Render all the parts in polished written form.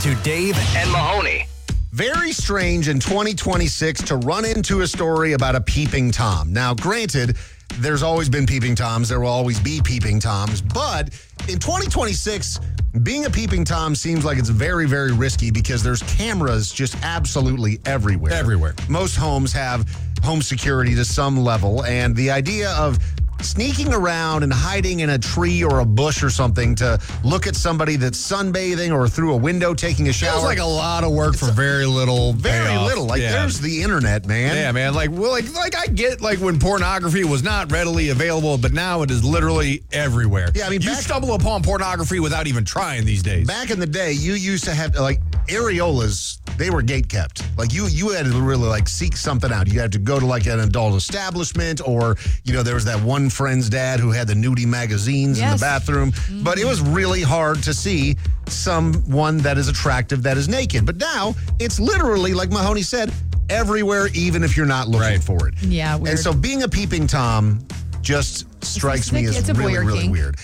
to Dave and Mahoney. Very strange in 2026 to run into a story about a peeping Tom. Now, granted, there's always been peeping Toms. There will always be peeping Toms. But in 2026, being a peeping Tom seems like it's very, very risky because there's cameras just absolutely everywhere. Everywhere. Most homes have home security to some level. And the idea of sneaking around and hiding in a tree or a bush or something to look at somebody that's sunbathing or through a window taking a shower. Feels like a lot of work for very little Very payoff. little. Like, there's the internet, man. Yeah, man. Like I get like when pornography was not readily available, but now it is literally everywhere. Yeah, I mean, you stumble upon pornography without even trying these days. Back in the day, you used to have, like, areolas, they were gate kept. Like, you had to really, like, seek something out. You had to go to, like, an adult establishment, or, you know, there was that one friend's dad who had the nudie magazines in the bathroom. Mm-hmm. But it was really hard to see someone that is attractive that is naked. But now, it's literally, like Mahoney said, everywhere, even if you're not looking for it. Yeah, weird. And so being a peeping Tom just strikes me as really, really weird.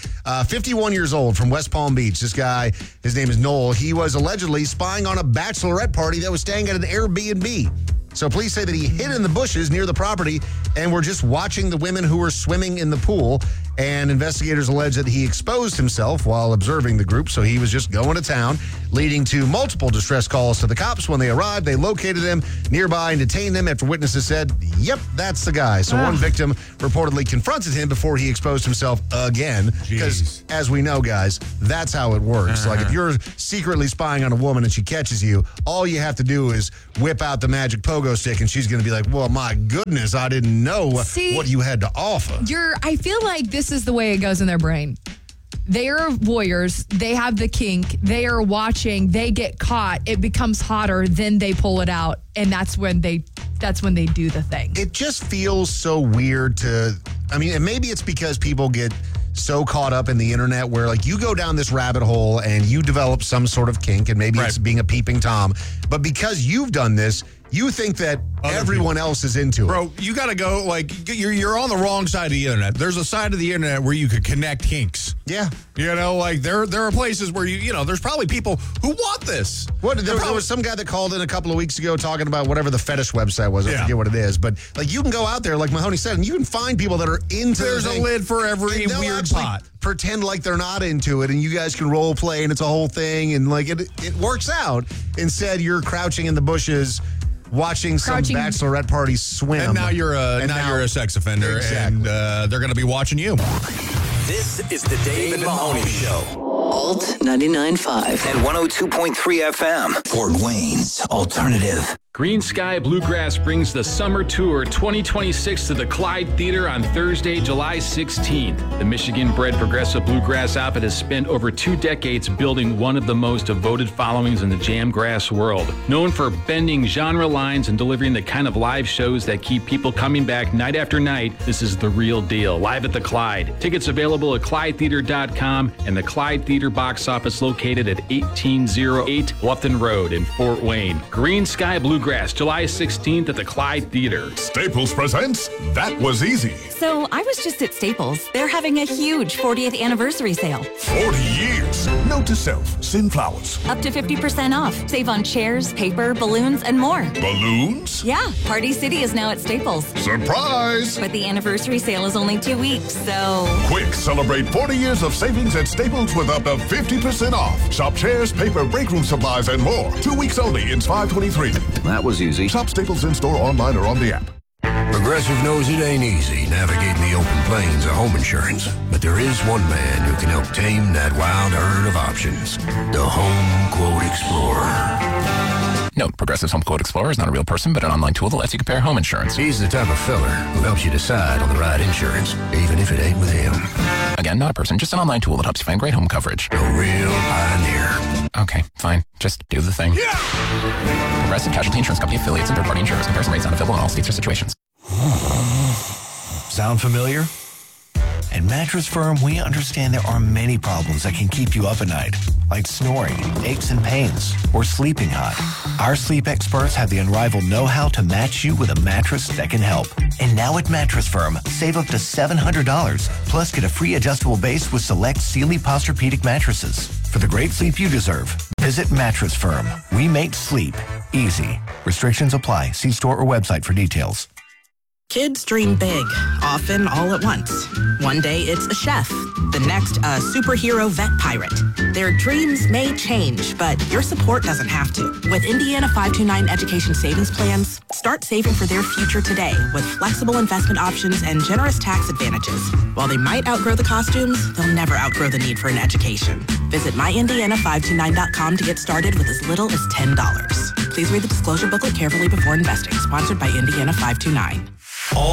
51 years old from West Palm Beach. This guy, his name is Noel. He was allegedly spying on a bachelorette party that was staying at an Airbnb. So police say that he hid in the bushes near the property and were just watching the women who were swimming in the pool. And investigators allege that he exposed himself while observing the group. So he was just going to town, leading to multiple distress calls to the cops. When they arrived, they located him nearby and detained him after witnesses said, yep, that's the guy. So one victim reportedly confronted him before he exposed himself again. Because as we know, guys, that's how it works. Like, if you're secretly spying on a woman and she catches you, all you have to do is whip out the magic pogo stick and she's going to be like, well, my goodness, I didn't know what you had to offer. I feel like this is the way it goes in their brain. They are voyeurs. They have the kink. They are watching. They get caught. It becomes hotter. Then they pull it out, and that's when they do the thing. It just feels so weird to. I mean, and maybe it's because people get so caught up in the internet where, like, you go down this rabbit hole and you develop some sort of kink, and maybe it's being a peeping Tom. But because you've done this, you think that everyone else is into it. Bro, you got to go, like, you're on the wrong side of the internet. There's a side of the internet where you could connect kinks. Yeah. You know, like, there are places where, there's probably people who want this. There was some guy that called in a couple of weeks ago talking about whatever the fetish website was. I forget what it is. But, like, you can go out there, like Mahoney said, and you can find people that are into There's a lid for every weird pot. Pretend like they're not into it, and you guys can role play, and it's a whole thing, and, like, it works out. Instead, you're crouching in the bushes, watching some bachelorette party swim. And now you're a sex offender, and they're going to be watching you. This is the Dave and Mahoney Show. Alt 99.5 and 102.3 FM. Fort Wayne's Alternative. Green Sky Bluegrass brings the Summer Tour 2026 to the Clyde Theater on Thursday, July 16th. The Michigan-bred progressive bluegrass outfit has spent over 2 decades building one of the most devoted followings in the jamgrass world. Known for bending genre lines and delivering the kind of live shows that keep people coming back night after night, this is the real deal, live at the Clyde. Tickets available at ClydeTheater.com and the Clyde Theater box office located at 1808 Bluffton Road in Fort Wayne. Green Sky Bluegrass, July 16th at the Clyde Theater. Staples presents That Was Easy. So I was just at Staples. They're having a huge 40th anniversary sale. 40 years. Note to self, send flowers. Up to 50% off. Save on chairs, paper, balloons, and more. Balloons? Yeah, Party City is now at Staples. Surprise! But the anniversary sale is only 2 weeks, so... Quick, celebrate 40 years of savings at Staples with up to 50% off. Shop chairs, paper, break room supplies, and more. 2 weeks only in 523. That was easy. Shop Staples in-store, online, or on the app. Progressive knows it ain't easy navigating the open plains of home insurance, but there is one man who can help tame that wild herd of options. The Home Quote Explorer. Note, Progressive's Home Quote Explorer is not a real person, but an online tool that lets you compare home insurance. He's the type of feller who helps you decide on the right insurance, even if it ain't with him. Again, not a person, just an online tool that helps you find great home coverage. A real pioneer. Okay, fine. Just do the thing. Yeah! Progressive Casualty Insurance Company affiliates and third-party insurers. Comparison rates not available in all states or situations. Sound familiar? At Mattress Firm, we understand there are many problems that can keep you up at night, like snoring, aches and pains, or sleeping hot. Our sleep experts have the unrivaled know-how to match you with a mattress that can help. And now at Mattress Firm, save up to $700, plus get a free adjustable base with select Sealy Posturepedic mattresses. For the great sleep you deserve, visit Visit Mattress Firm. We make sleep easy. Restrictions apply. See store or website for details. Kids dream big, often all at once. One day it's a chef, the next a superhero vet pirate. Their dreams may change, but your support doesn't have to. With Indiana 529 Education Savings Plans, start saving for their future today with flexible investment options and generous tax advantages. While they might outgrow the costumes, they'll never outgrow the need for an education. Visit myindiana529.com to get started with as little as $10. Please read the disclosure booklet carefully before investing. Sponsored by Indiana 529.